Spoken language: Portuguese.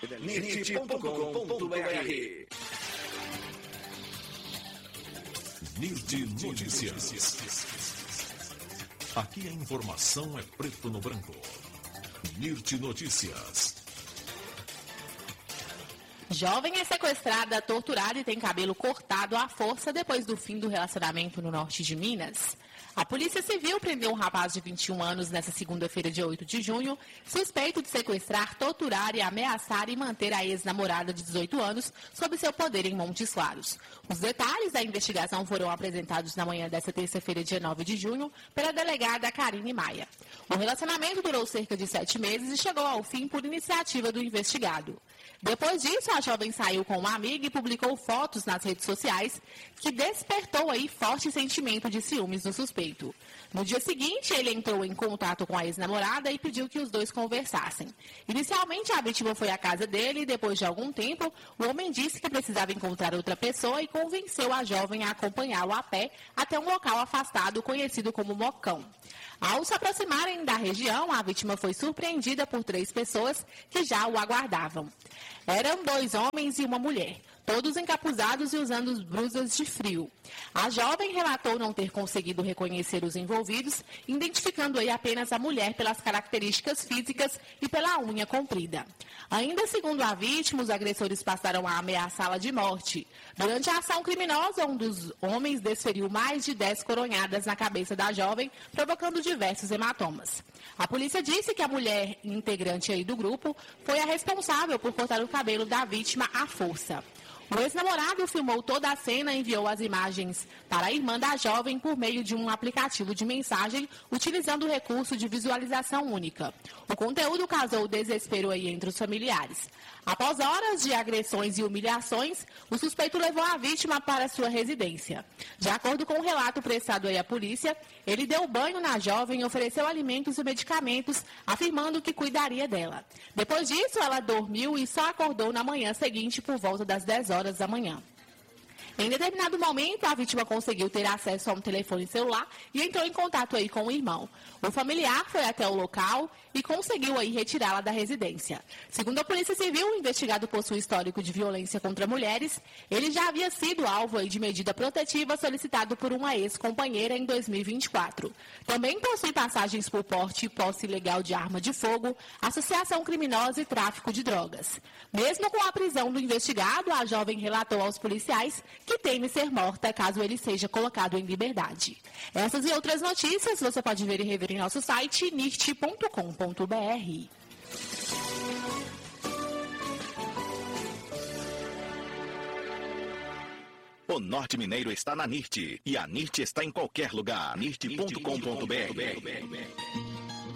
NIRT.com.br. NIRT Notícias. Aqui a informação é preto no branco. NIRT Notícias. Jovem é sequestrada, torturada e tem cabelo cortado à força depois do fim do relacionamento no norte de Minas. A Polícia Civil prendeu um rapaz de 21 anos nesta segunda-feira, dia 8 de junho, suspeito de sequestrar, torturar e ameaçar e manter a ex-namorada de 18 anos sob seu poder em Montes Claros. Os detalhes da investigação foram apresentados na manhã desta terça-feira, dia 9 de junho, pela delegada Karine Maia. O relacionamento durou cerca de 7 meses e chegou ao fim por iniciativa do investigado. Depois disso, a jovem saiu com uma amiga e publicou fotos nas redes sociais que despertou aí forte sentimento de ciúmes no suspeito. No dia seguinte, ele entrou em contato com a ex-namorada e pediu que os dois conversassem. Inicialmente, a vítima foi à casa dele e, depois de algum tempo, o homem disse que precisava encontrar outra pessoa e convenceu a jovem a acompanhá-lo a pé até um local afastado conhecido como Mocão. Ao se aproximarem da região, a vítima foi surpreendida por 3 pessoas que já o aguardavam. Eram 2 homens e uma mulher, todos encapuzados e usando blusas de frio. A jovem relatou não ter conseguido reconhecer os envolvidos, identificando aí apenas a mulher pelas características físicas e pela unha comprida. Ainda segundo a vítima, os agressores passaram a ameaçá-la de morte. Durante a ação criminosa, um dos homens desferiu mais de 10 coronhadas na cabeça da jovem, provocando diversos hematomas. A polícia disse que a mulher integrante aí do grupo foi a responsável por cortar o cabelo da vítima à força. O ex-namorado filmou toda a cena e enviou as imagens para a irmã da jovem por meio de um aplicativo de mensagem, utilizando o recurso de visualização única. O conteúdo causou desespero aí entre os familiares. Após horas de agressões e humilhações, o suspeito levou a vítima para sua residência. De acordo com o relato prestado aí à polícia, ele deu banho na jovem e ofereceu alimentos e medicamentos, afirmando que cuidaria dela. Depois disso, ela dormiu e só acordou na manhã seguinte por volta das 10 horas da manhã. Em determinado momento, a vítima conseguiu ter acesso a um telefone celular e entrou em contato aí com o irmão. O familiar foi até o local e conseguiu aí retirá-la da residência. Segundo a Polícia Civil, o investigado possui histórico de violência contra mulheres. Ele já havia sido alvo aí de medida protetiva solicitado por uma ex-companheira em 2024. Também possui passagens por porte e posse ilegal de arma de fogo, associação criminosa e tráfico de drogas. Mesmo com a prisão do investigado, a jovem relatou aos policiais que teme ser morta caso ele seja colocado em liberdade. Essas e outras notícias você pode ver e rever em nosso site nirt.com.br. O Norte Mineiro está na NIRT e a NIRT está em qualquer lugar. NIRT.com.br.